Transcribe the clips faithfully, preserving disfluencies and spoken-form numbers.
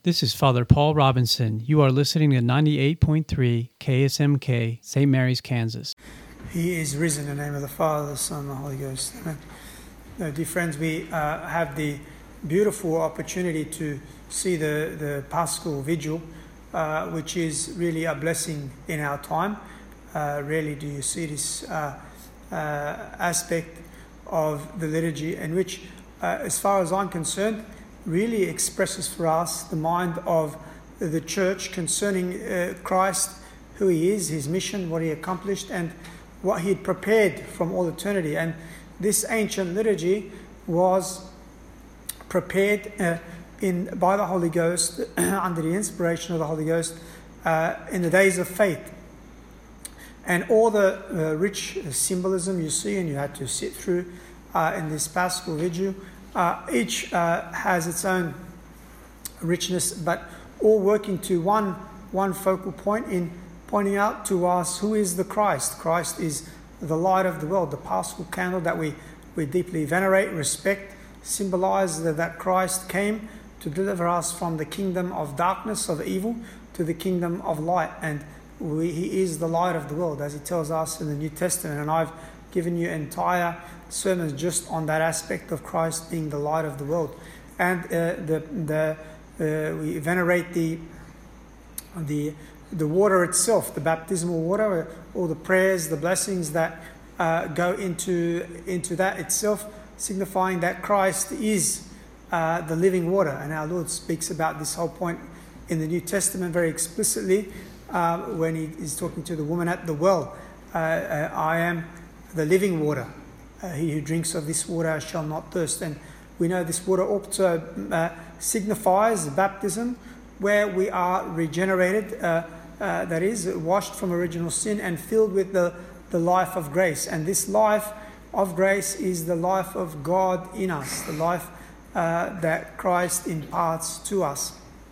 This is Father Paul Robinson. You are listening to ninety-eight point three K S M K, Saint Mary's, Kansas. He is risen in the name of the Father, the Son, and the Holy Ghost. Amen. Uh, dear friends, we uh, have the beautiful opportunity to see the, the Paschal Vigil, uh, which is really a blessing in our time. Uh, rarely do you see this uh, uh, aspect of the liturgy, in which, uh, as far as I'm concerned, really expresses for us the mind of the Church concerning uh, Christ, who he is, his mission, what he accomplished, and what he had prepared from all eternity. And this ancient liturgy was prepared uh, in by the Holy Ghost, under the inspiration of the Holy Ghost, uh, in the days of faith. And all the uh, rich symbolism you see, and you had to sit through uh, in this Paschal Vigil, uh, each uh, has its own richness, but all working to one one focal point in pointing out to us who is the Christ. Christ is the light of the world, the Paschal candle that we, we deeply venerate, respect, symbolize that, that Christ came to deliver us from the kingdom of darkness, of evil, to the kingdom of light. And we, he is the light of the world, as he tells us in the New Testament. And I've given you entire sermons just on that aspect of Christ being the light of the world. And uh, the the uh, we venerate the the the water itself, the baptismal water, all the prayers, the blessings that uh, go into into that itself, signifying that Christ is uh, the living water. And our Lord speaks about this whole point in the New Testament very explicitly uh, when he is talking to the woman at the well. Uh, uh, I am the living water. Uh, he who drinks of this water shall not thirst. And we know this water also uh, signifies baptism, where we are regenerated, uh, uh, that is, washed from original sin and filled with the, the life of grace. And this life of grace is the life of God in us, the life uh, that Christ imparts to us.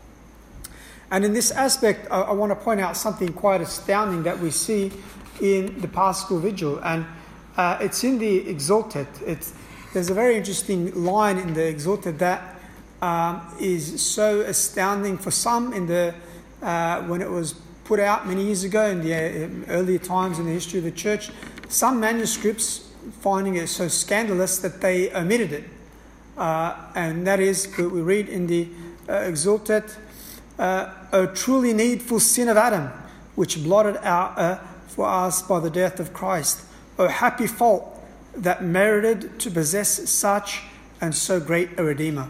And in this aspect, I, I want to point out something quite astounding that we see in the Paschal Vigil. And uh, it's in the Exultet. It's, there's a very interesting line in the Exultet that Um, is so astounding for some in the uh, when it was put out many years ago in the uh, earlier times in the history of the church. Some manuscripts finding it so scandalous that they omitted it, uh, and that is what we read in the uh, Exultet: uh, "O truly needful sin of Adam, which blotted out uh, for us by the death of Christ. O happy fault that merited to possess such and so great a Redeemer."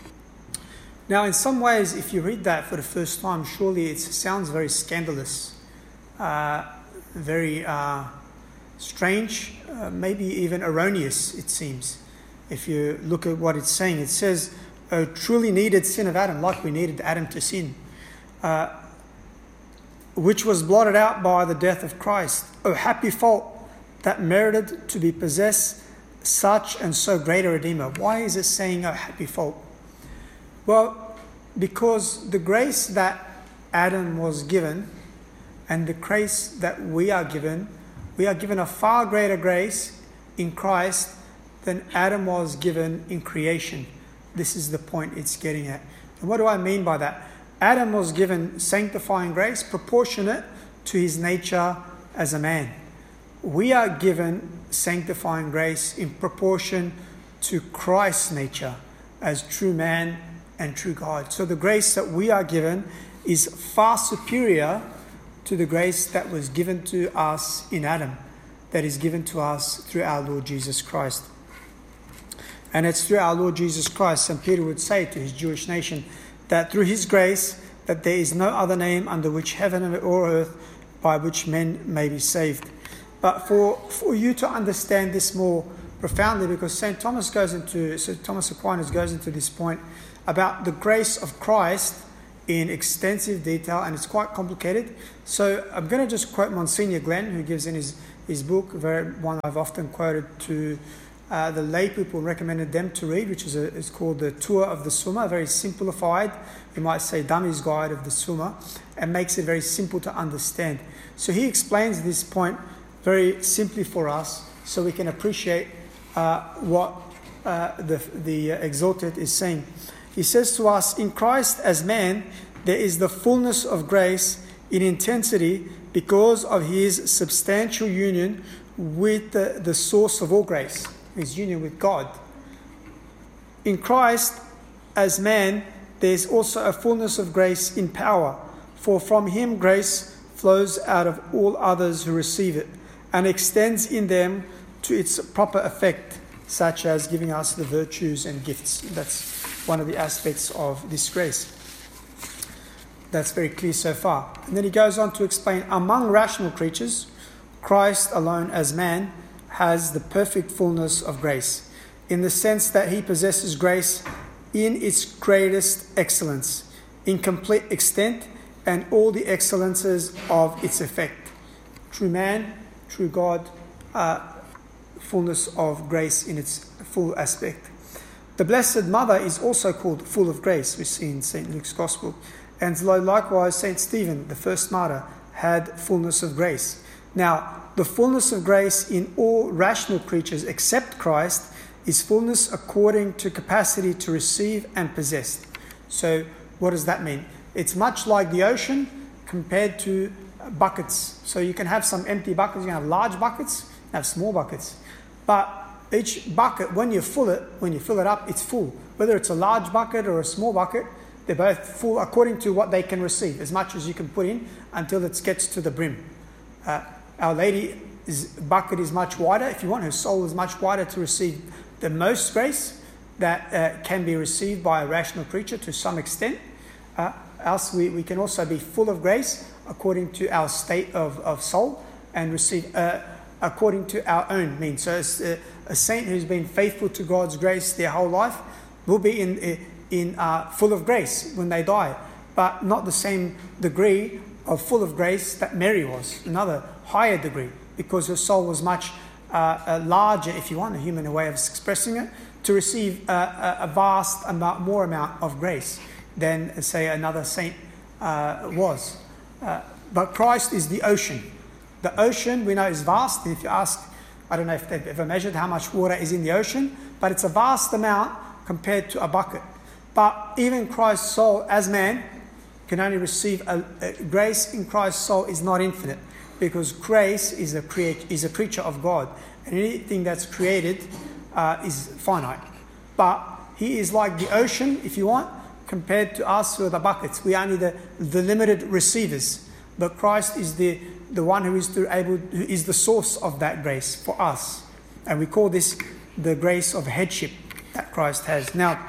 Now, in some ways, if you read that for the first time, surely it sounds very scandalous, uh, very uh, strange, uh, maybe even erroneous, it seems. If you look at what it's saying, it says, "O truly needed sin of Adam," like we needed Adam to sin, uh, "which was blotted out by the death of Christ. O happy fault that merited to be possessed such and so great a Redeemer." Why is it saying "O happy fault"? Well, because the grace that Adam was given and the grace that we are given, we are given a far greater grace in Christ than Adam was given in creation. This is the point it's getting at. And what do I mean by that? Adam was given sanctifying grace proportionate to his nature as a man. We are given sanctifying grace in proportion to Christ's nature as true man and true God. So the grace that we are given is far superior to the grace that was given to us in Adam, that is given to us through our Lord Jesus Christ. And it's through our Lord Jesus Christ, Saint Peter would say to his Jewish nation, that through his grace, that there is no other name under which heaven or earth by which men may be saved. But for, for you to understand this more profoundly, because Saint Thomas goes into, Saint Thomas Aquinas goes into this point about the grace of Christ in extensive detail, and it's quite complicated. So I'm going to just quote Monsignor Glenn, who gives in his, his book, very, one I've often quoted to uh, the lay people, recommended them to read, which is, a, is called The Tour of the Summa, very simplified, you might say Dummy's Guide of the Summa, and makes it very simple to understand. So he explains this point very simply for us, so we can appreciate uh, what uh, the, the Exultet is saying. He says to us, in Christ as man, there is the fullness of grace in intensity because of his substantial union with the, the source of all grace, his union with God. In Christ as man, there's also a fullness of grace in power, for from him grace flows out of all others who receive it and extends in them to its proper effect, such as giving us the virtues and gifts. That's one of the aspects of this grace. That's very clear so far. And then he goes on to explain, among rational creatures, Christ alone as man has the perfect fullness of grace, in the sense that he possesses grace in its greatest excellence, in complete extent, and all the excellences of its effect. True man, true God, uh, fullness of grace in its full aspect. The Blessed Mother is also called full of grace, we see in Saint Luke's Gospel. And likewise, Saint Stephen, the first martyr, had fullness of grace. Now, the fullness of grace in all rational creatures except Christ is fullness according to capacity to receive and possess. So, what does that mean? It's much like the ocean compared to buckets. So you can have some empty buckets, you can have large buckets, you have small buckets. But each bucket, when you fill it, when you fill it up, it's full. Whether it's a large bucket or a small bucket, they're both full according to what they can receive, as much as you can put in until it gets to the brim. Uh, Our Lady's bucket is much wider. If you want, her soul is much wider to receive the most grace that uh, can be received by a rational creature to some extent. Uh, else we, we can also be full of grace according to our state of, of soul and receive uh, according to our own means. So a, a saint who's been faithful to God's grace their whole life will be in, in uh, full of grace when they die, but not the same degree of full of grace that Mary was, another higher degree, because her soul was much uh, uh, larger, if you want, a human way of expressing it, to receive uh, a, a vast amount, more amount of grace than, say, another saint uh, was. Uh, but Christ is the ocean. The ocean, we know, is vast. If you ask, I don't know if they've ever measured how much water is in the ocean, but it's a vast amount compared to a bucket. But even Christ's soul, as man, can only receive a, a grace in Christ's soul is not infinite, because grace is a create is a creature of God, and anything that's created uh, is finite. But he is like the ocean, if you want, compared to us who are the buckets. We are only the, the limited receivers, but Christ is the the one who is the able who is the source of that grace for us, and we call this the grace of headship that Christ has. Now,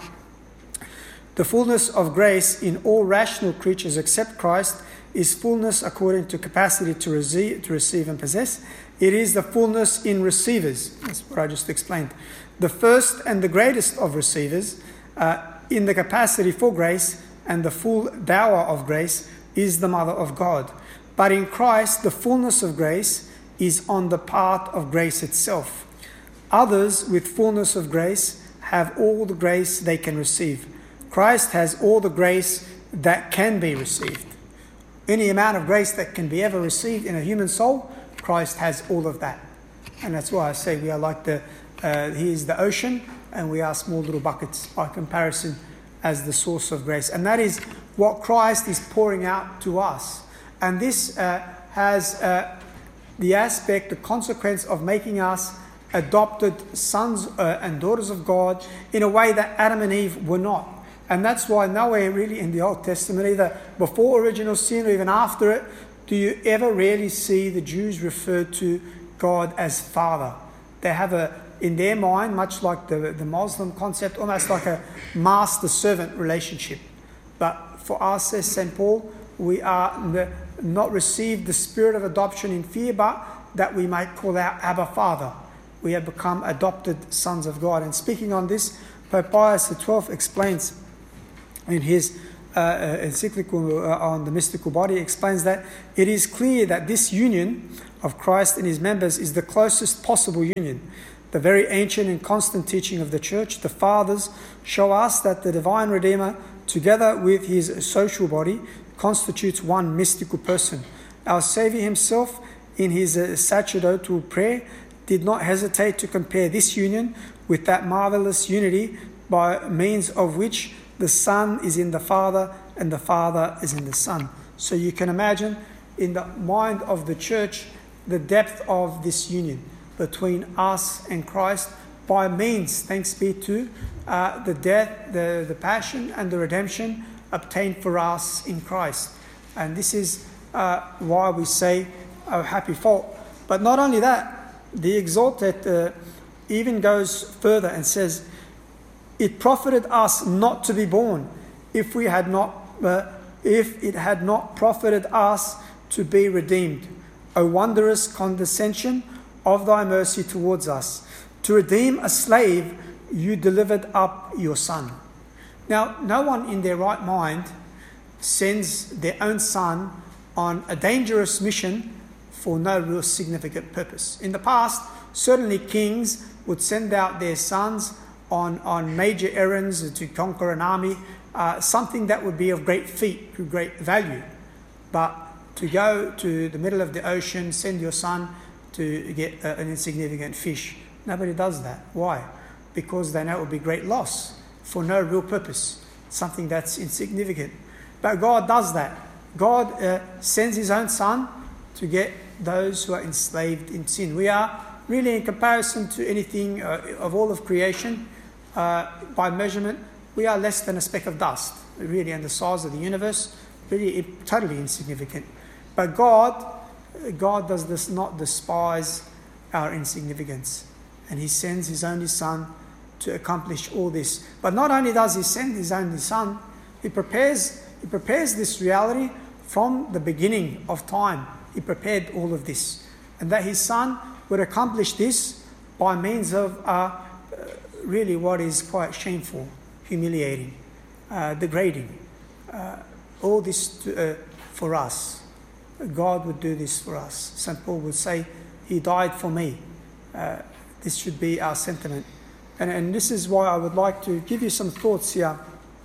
the fullness of grace in all rational creatures except Christ is fullness according to capacity to receive, to receive and possess. It is the fullness in receivers. That's what I just explained. The first and the greatest of receivers uh, in the capacity for grace and the full dower of grace is the Mother of God. But in Christ, the fullness of grace is on the part of grace itself. Others with fullness of grace have all the grace they can receive. Christ has all the grace that can be received. Any amount of grace that can be ever received in a human soul, Christ has all of that. And that's why I say we are like the, uh, he is the ocean and we are small little buckets by comparison as the source of grace. And that is what Christ is pouring out to us. And this uh, has uh, the aspect, the consequence of making us adopted sons uh, and daughters of God in a way that Adam and Eve were not. And that's why nowhere really in the Old Testament, either before original sin or even after it, do you ever really see the Jews refer to God as Father. They have a, in their mind, much like the, the Muslim concept, almost like a master-servant relationship. But for us, says Saint Paul, we are the, not received the spirit of adoption in fear, but that we might call out Abba Father. We have become adopted sons of God. And speaking on this, Pope Pius the twelfth explains in his uh, encyclical uh, on the mystical body, explains that it is clear that this union of Christ and his members is the closest possible union. The very ancient and constant teaching of the Church, the Fathers, show us that the Divine Redeemer, together with his social body, constitutes one mystical person. Our Saviour himself, in his uh, sacerdotal prayer, did not hesitate to compare this union with that marvelous unity by means of which The Son is in the Father, and the Father is in the Son. So you can imagine in the mind of the church the depth of this union between us and Christ by means, thanks be to uh, the death, the, the passion, and the redemption obtained for us in Christ. And this is uh, why we say, "Oh, happy fault." But not only that, the Exalted uh, even goes further and says, "It profited us not to be born, if we had not, uh, if it had not profited us to be redeemed. O wondrous condescension of thy mercy towards us. To redeem a slave, you delivered up your Son." Now, no one in their right mind sends their own son on a dangerous mission for no real significant purpose. In the past, certainly kings would send out their sons on, on major errands to conquer an army, uh, something that would be of great feat, of great value. But to go to the middle of the ocean, send your son to get uh, an insignificant fish, nobody does that. Why? Because they know it would be great loss for no real purpose, something that's insignificant. But God does that. God uh, sends his own Son to get those who are enslaved in sin. We are really, in comparison to anything uh, of all of creation, uh, by measurement, we are less than a speck of dust, really, in the size of the universe, really totally insignificant. But God, God does this not despise our insignificance. And he sends his only Son to accomplish all this. But not only does he send his only Son, he prepares, he prepares this reality from the beginning of time. He prepared all of this. And that his Son would accomplish this by means of uh, really what is quite shameful, humiliating, uh, degrading. Uh, all this to, uh, for us. God would do this for us. Saint Paul would say, he died for me. Uh, this should be our sentiment. And, and this is why I would like to give you some thoughts here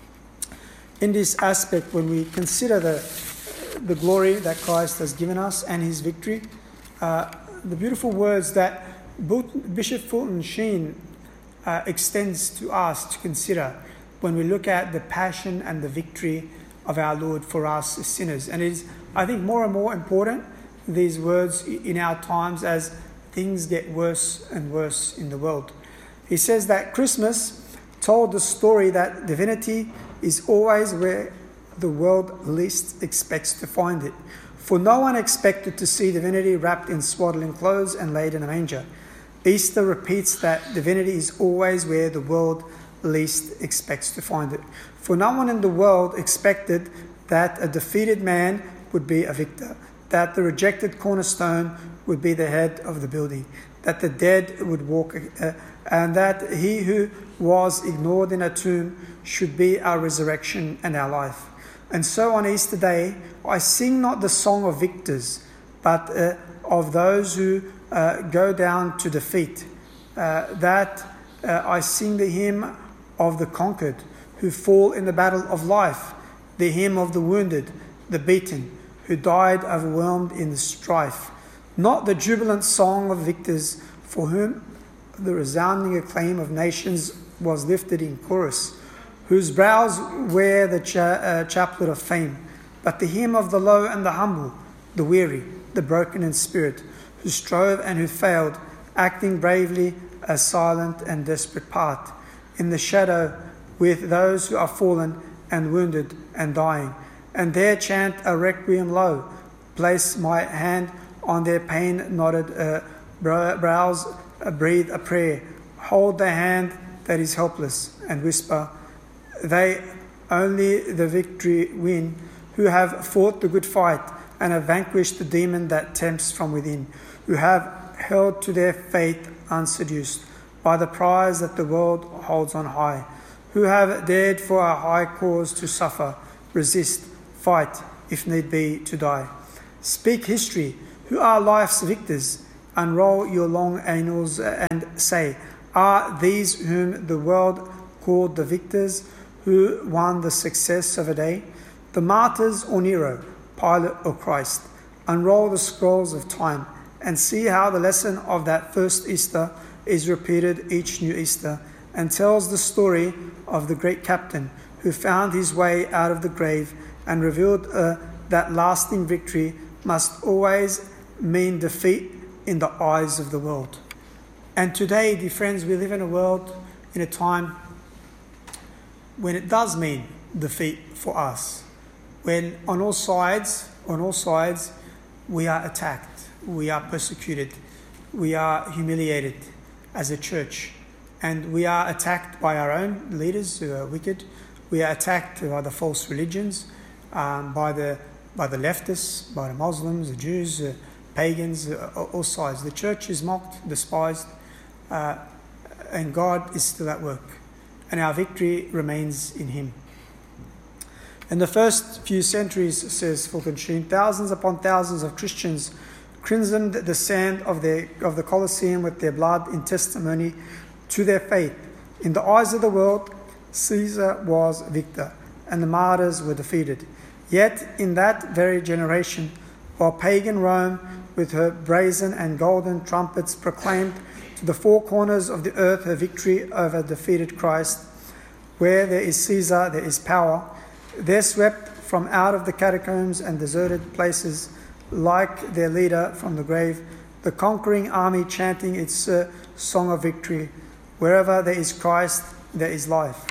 in this aspect when we consider the, the glory that Christ has given us and his victory. Uh, the beautiful words that Bishop Fulton Sheen uh, extends to us to consider when we look at the passion and the victory of our Lord for us as sinners. And it is, I think, more and more important, these words in our times as things get worse and worse in the world. He says that Christmas told the story that divinity is always where the world least expects to find it. For no one expected to see divinity wrapped in swaddling clothes and laid in a manger. Easter repeats that divinity is always where the world least expects to find it. For no one in the world expected that a defeated man would be a victor, that the rejected cornerstone would be the head of the building, that the dead would walk, uh, and that he who was ignored in a tomb should be our resurrection and our life. And so on Easter Day, I sing not the song of victors, but uh, of those who uh, go down to defeat. Uh, that uh, I sing the hymn of the conquered, who fall in the battle of life, the hymn of the wounded, the beaten, who died overwhelmed in the strife. Not the jubilant song of victors, for whom the resounding acclaim of nations was lifted in chorus, whose brows wear the cha- uh, chaplet of fame, but the hymn of the low and the humble, the weary, the broken in spirit, who strove and who failed, acting bravely a silent and desperate part, in the shadow with those who are fallen and wounded and dying, and there chant a requiem low, place my hand on their pain-knotted uh, brows, uh, breathe a prayer, hold the hand that is helpless, and whisper, they only the victory win, who have fought the good fight and have vanquished the demon that tempts from within, who have held to their faith unseduced by the prize that the world holds on high, who have dared for a high cause to suffer, resist, fight, if need be, to die. Speak history, who are life's victors, unroll your long annals and say, are these whom the world called the victors, who won the success of a day? The martyrs or Nero, Pilate or Christ? Unroll the scrolls of time and see how the lesson of that first Easter is repeated each new Easter and tells the story of the great captain who found his way out of the grave and revealed uh, that lasting victory, must always mean defeat in the eyes of the world. And today, dear friends, we live in a world, in a time when it does mean defeat for us. When on all sides, on all sides, we are attacked, we are persecuted, we are humiliated as a church, and we are attacked by our own leaders who are wicked. We are attacked by the false religions, um, by the by the leftists, by the Muslims, the Jews, uh, pagans, uh, all sides. The church is mocked, despised, uh, and God is still at work, and our victory remains in Him. In the first few centuries, says Fulton Sheen, thousands upon thousands of Christians crimsoned the sand of, their, of the Colosseum with their blood in testimony to their faith. In the eyes of the world, Caesar was victor, and the martyrs were defeated. Yet in that very generation, while pagan Rome, with her brazen and golden trumpets, proclaimed to the four corners of the earth her victory over defeated Christ, where there is Caesar, there is power, there swept from out of the catacombs and deserted places, like their leader from the grave, the conquering army chanting its uh, song of victory. Wherever there is Christ, there is life.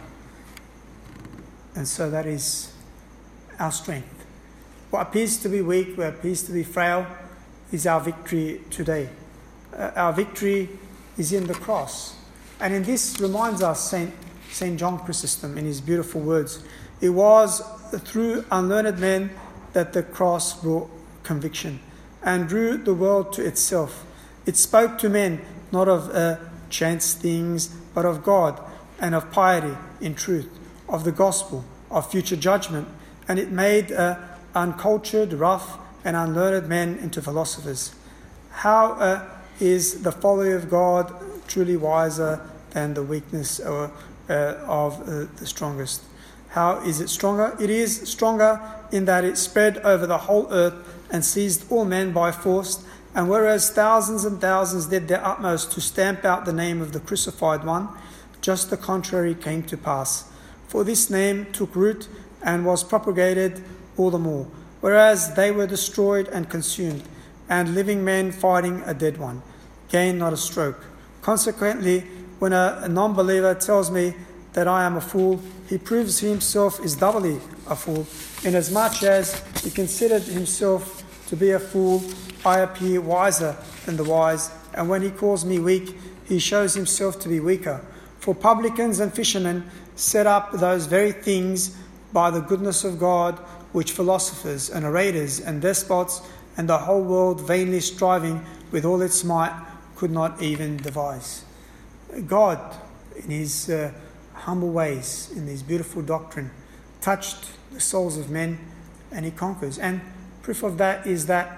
And so that is our strength. What appears to be weak, what appears to be frail, is our victory today. Uh, our victory is in the cross. And in this reminds us Saint Saint John Chrysostom in his beautiful words. It was through unlearned men that the cross brought conviction and drew the world to itself. It spoke to men not of uh, chance things, but of God and of piety in truth, of the gospel, of future judgment, and it made uh, uncultured, rough, and unlearned men into philosophers. How uh, is the folly of God truly wiser than the weakness or, uh, of uh, the strongest? How is it stronger? It is stronger in that it spread over the whole earth and seized all men by force, and whereas thousands and thousands did their utmost to stamp out the name of the crucified one, just the contrary came to pass. For this name took root and was propagated all the more, whereas they were destroyed and consumed, and living men fighting a dead one, gained not a stroke. Consequently, when a, a non-believer tells me that I am a fool, he proves he himself is doubly a fool, inasmuch as he considered himself to be a fool. I appear wiser than the wise, and when he calls me weak, he shows himself to be weaker. For publicans and fishermen set up those very things by the goodness of God, which philosophers and orators and despots and the whole world vainly striving with all its might could not even devise. God, in his uh, humble ways, in his beautiful doctrine, touched the souls of men, and he conquers. And proof of that is that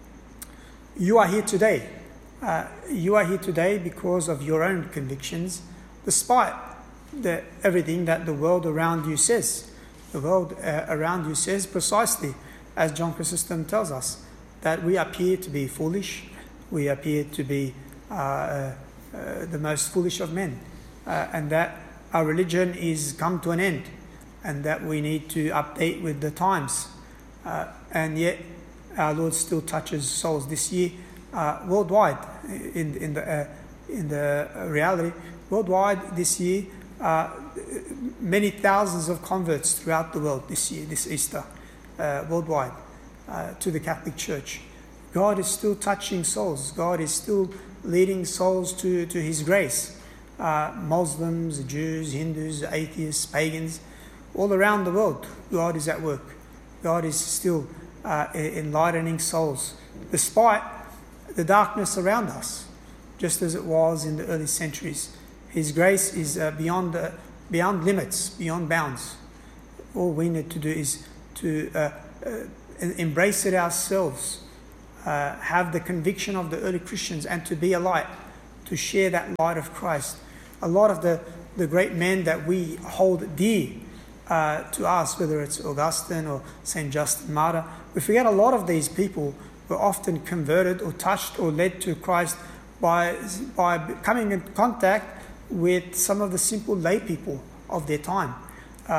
you are here today. Uh, you are here today because of your own convictions, despite the, everything that the world around you says. The world uh, around you says precisely, as John Chrysostom tells us, that we appear to be foolish, we appear to be uh, uh, uh, the most foolish of men, uh, and that our religion is come to an end, and that we need to update with the times. Uh, and yet, our Lord still touches souls this year, uh, worldwide. In in the uh, in the reality, worldwide this year, uh, many thousands of converts throughout the world this year, this Easter, uh, worldwide, uh, to the Catholic Church. God is still touching souls. God is still leading souls to to His grace. Uh, Muslims, Jews, Hindus, atheists, pagans, all around the world, God is at work. God is still uh, enlightening souls, despite the darkness around us, just as it was in the early centuries. His grace is uh, beyond uh, beyond limits, beyond bounds. All we need to do is to uh, uh, embrace it ourselves, uh, have the conviction of the early Christians, and to be a light, to share that light of Christ. A lot of the, the great men that we hold dear uh, to us, whether it's Augustine or Saint Justin Martyr, we forget a lot of these people were often converted or touched or led to Christ by, by coming in contact with some of the simple lay people of their time. Uh,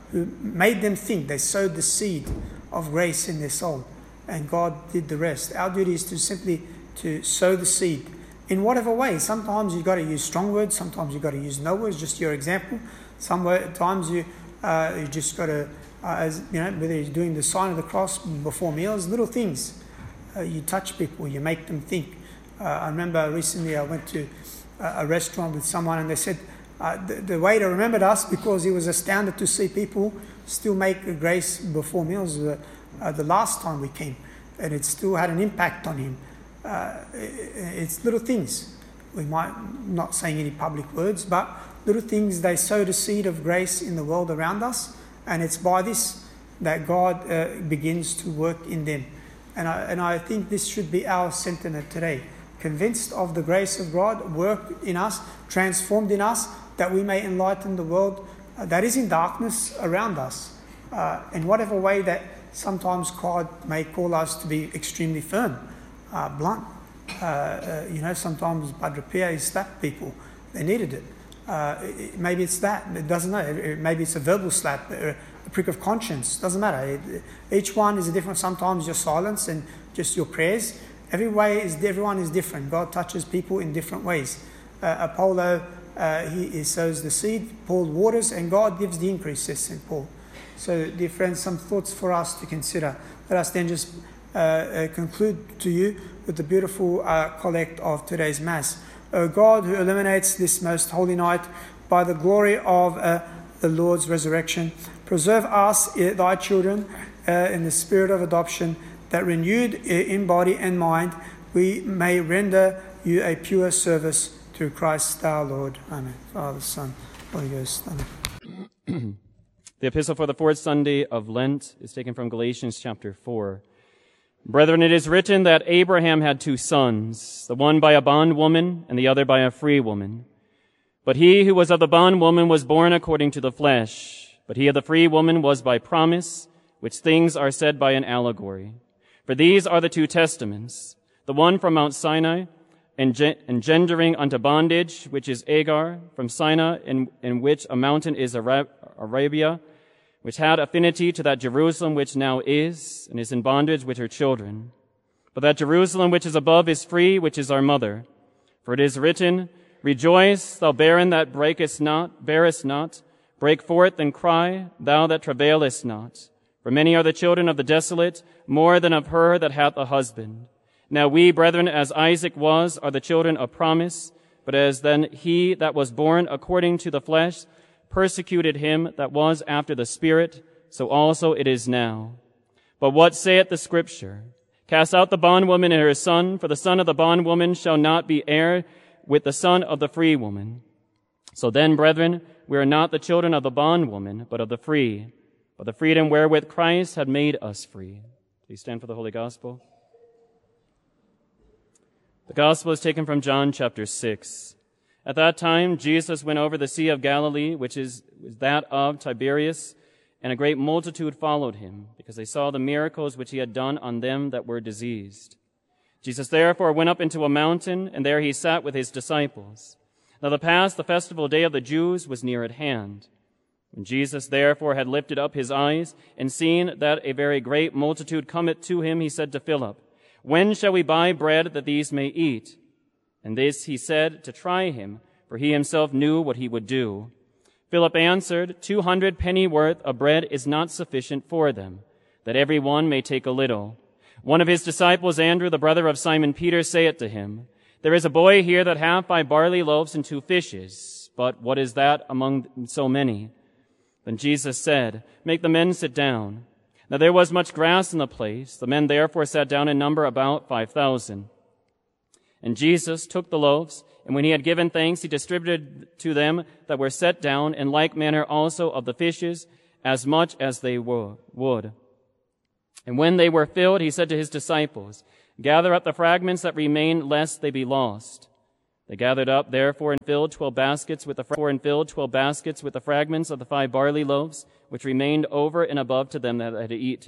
who made them think. They sowed the seed of grace in their soul, and God did the rest. Our duty is to simply to sow the seed in whatever way. Sometimes you've got to use strong words, sometimes you've got to use no words, just your example. Sometimes you uh, you just got to, uh, as you know, whether you're doing the sign of the cross before meals, little things. Uh, you touch people, you make them think. Uh, I remember recently I went to a restaurant with someone, and they said uh, the, the waiter remembered us because he was astounded to see people still make a grace before meals uh, uh, the last time we came, and it still had an impact on him. Uh, it, it's little things. We might not saying any public words, but little things. They sow the seed of grace in the world around us, and it's by this that God uh, begins to work in them. And I, and I think this should be our sentiment today. Convinced of the grace of God, worked in us, transformed in us, that we may enlighten the world uh, that is in darkness around us. Uh, in whatever way that sometimes God may call us to be extremely firm, uh, blunt. Uh, uh, you know, sometimes Padre Pio slapped people. They needed it. Uh, it. Maybe it's that. It doesn't know. Maybe it's a verbal slap, a prick of conscience. Doesn't matter. It, each one is a different. Sometimes your silence and just your prayers. Every way is everyone is different. God touches people in different ways. Uh, Apollo, uh, he, he sows the seed. Paul waters, and God gives the increase, says Saint Paul. So, dear friends, some thoughts for us to consider. Let us then just uh, uh, conclude to you with the beautiful uh, collect of today's Mass. O God, who illuminates this most holy night by the glory of uh, the Lord's resurrection, preserve us, uh, thy children, uh, in the spirit of adoption, that renewed in body and mind, we may render you a pure service through Christ our Lord. Amen. Father, Son, Holy Ghost. Amen. The epistle for the fourth Sunday of Lent is taken from Galatians chapter four. Brethren, it is written that Abraham had two sons, the one by a bondwoman and the other by a free woman. But he who was of the bondwoman was born according to the flesh, but he of the free woman was by promise, which things are said by an allegory. For these are the two testaments, the one from Mount Sinai, engendering unto bondage, which is Agar, from Sinai, in, in which a mountain is Arabia, which had affinity to that Jerusalem which now is, and is in bondage with her children. But that Jerusalem which is above is free, which is our mother. For it is written, Rejoice, thou barren that breakest not, bearest not, break forth and cry, thou that travailest not. For many are the children of the desolate, more than of her that hath a husband. Now we, brethren, as Isaac was, are the children of promise, but as then he that was born according to the flesh persecuted him that was after the Spirit, so also it is now. But what saith the Scripture? Cast out the bondwoman and her son, for the son of the bondwoman shall not be heir with the son of the free woman. So then, brethren, we are not the children of the bondwoman, but of the free. But the freedom wherewith Christ had made us free. Please stand for the Holy Gospel. The Gospel is taken from John chapter six. At that time, Jesus went over the Sea of Galilee, which is that of Tiberias, and a great multitude followed him, because they saw the miracles which he had done on them that were diseased. Jesus therefore went up into a mountain, and there he sat with his disciples. Now the Pasch, the festival day of the Jews, was near at hand. When Jesus therefore had lifted up his eyes, and seen that a very great multitude cometh to him, he said to Philip, When shall we buy bread that these may eat? And this he said to try him, for he himself knew what he would do. Philip answered, Two hundred penny worth of bread is not sufficient for them, that every one may take a little. One of his disciples, Andrew, the brother of Simon Peter, saith to him, There is a boy here that hath five barley loaves and two fishes, but what is that among so many? Then Jesus said, Make the men sit down. Now there was much grass in the place. The men therefore sat down in number about five thousand. And Jesus took the loaves, and when he had given thanks, he distributed to them that were set down, in like manner also of the fishes, as much as they would. And when they were filled, he said to his disciples, Gather up the fragments that remain, lest they be lost. They gathered up, therefore, and filled twelve baskets with the fra- and filled twelve baskets with the fragments of the five barley loaves, which remained over and above to them that had eaten.